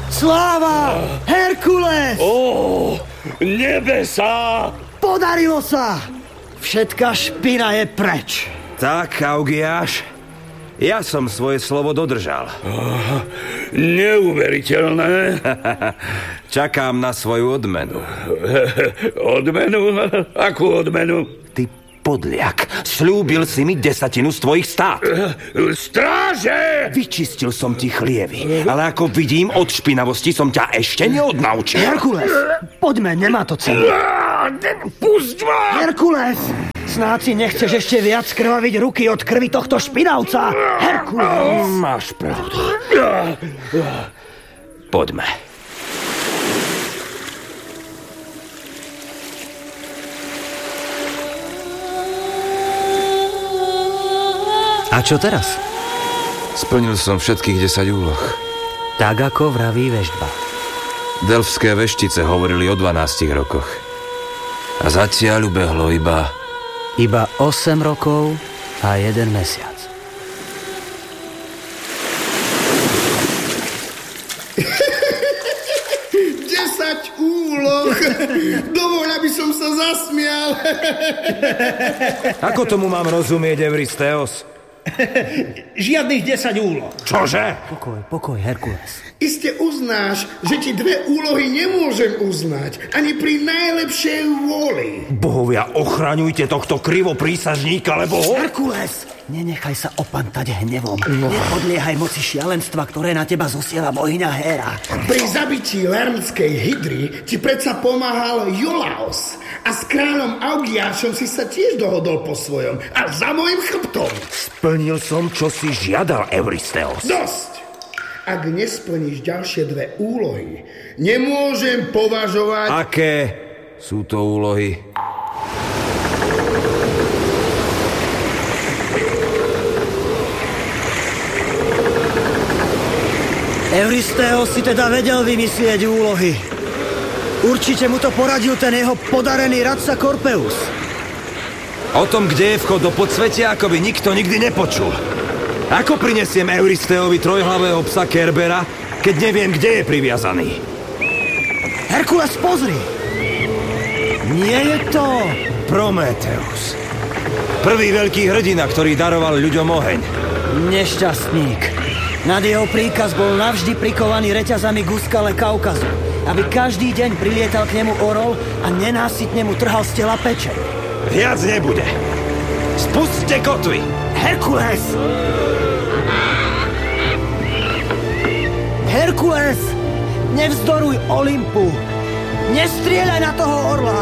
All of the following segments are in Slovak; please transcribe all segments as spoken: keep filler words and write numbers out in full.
Sláva! Herkules! Ó, nebesá! Podarilo sa! Všetká špina je preč. Tak, Augiáš, ja som svoje slovo dodržal. Oh, neuveriteľné. Čakám na svoju odmenu. Odmenu? Akú odmenu? Ty podliak, sľúbil si mi desatinu z tvojich stát. Stráže! Vyčistil som ti chlievy, ale ako vidím, od špinavosti som ťa ešte neodnaučil. Herkules, poďme, nemá to cenu. Pusť ma! Herkules, snáď si nechceš ešte viac krvaviť ruky od krvi tohto špinavca. Herkules! Máš pravdu. Poďme. A čo teraz? Splnil som všetkých desať úloh. Tak ako vraví veštba. Delfské veštice hovorili o dvanástich rokoch. A zatiaľ ubehlo iba... Iba osem rokov a jeden mesiac. desať úloh! Dovol, aby som sa zasmial. Ako tomu mám rozumieť, Euristeos? Žiadnych desať úloh. Čože? Pokoj, pokoj, Herkules. Iste uznáš, že ti dve úlohy nemôžem uznať, ani pri najlepšej vôli. Bohovia, ochraňujte tohto krivoprísažníka, lebo... Herkules, nenechaj sa opantať hnevom. No. Nepodliehaj moci šialenstva, ktoré na teba zosiela bohyňa Héra. Pri zabití Lermskej hydry ti predsa pomáhal Iolaos. A s kráľom Augiášom si sa tiež dohodol po svojom. A za mojim chrbtom. Splnil som, čo si žiadal, Euristeos. Dosť! Ak nesplníš ďalšie dve úlohy, nemôžem považovať... Aké sú to úlohy? Euristeos si teda vedel vymyslieť úlohy. Určite mu to poradil ten jeho podarený radca Korpeus. O tom, kde je vchod do podsvetia, ako by nikto nikdy nepočul. Ako prinesiem Euristeovi trojhlavého psa Kerbera, keď neviem, kde je priviazaný? Herkules, pozri! Nie je to... Prometeus. Prvý veľký hrdina, ktorý daroval ľuďom oheň. Nešťastník. Nad jeho príkaz bol navždy prikovaný reťazami k úskale Kaukazu, aby každý deň prilietal k nemu orol a nenásytne mu trhal z tela pečeň. Viac nebude. Spusťte kotvy. Herkules! Herkules! Nevzdoruj Olympu! Nestrieľaj na toho orla!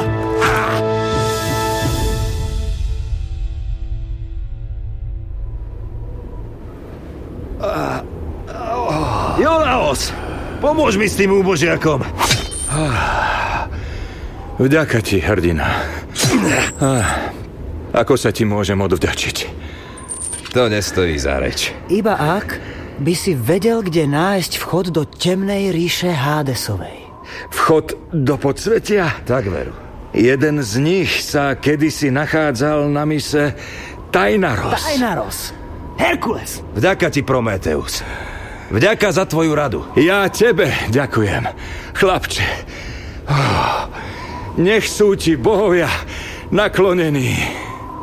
Iolaos! Pomôž mi s tým úbožiakom. Vďaka ti, hrdina. Ako sa ti môžem odvďačiť? To nestojí za reč. Iba ak by si vedel, kde nájsť vchod do temnej ríše Hádesovej. Vchod do podsvetia? Tak veru. Jeden z nich sa kedysi nachádzal na mise Tainaros. Tainaros. Herkules. Vďaka ti, Prometeus. Vďaka za tvoju radu. Ja tebe ďakujem, chlapče. Oh, nech sú ti bohovia naklonení.